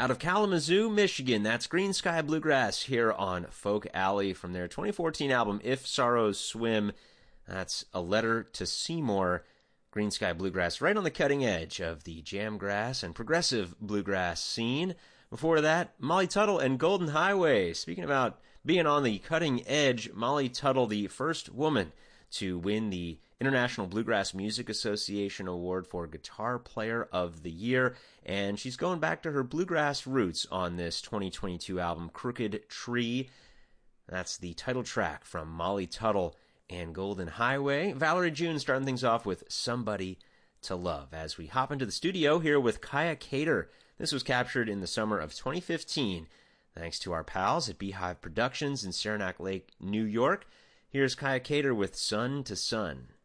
Out of Kalamazoo, Michigan, that's Green Sky Bluegrass here on Folk Alley from their 2014 album, If Sorrows Swim. That's A Letter to Seymour. Green Sky Bluegrass right on the cutting edge of the jamgrass and progressive bluegrass scene. Before that, Molly Tuttle and Golden Highway. Speaking about being on the cutting edge, Molly Tuttle, the first woman to win the International Bluegrass Music Association Award for Guitar Player of the Year, and she's going back to her bluegrass roots on this 2022 album, Crooked Tree. That's the title track from Molly Tuttle and Golden Highway. Valerie June starting things off with Somebody to Love as we hop into the studio here with Kaya Cater. This was captured in the summer of 2015 thanks to our pals at Beehive Productions in Saranac Lake, New York. Here's Kaya Cater with Sun to Sun.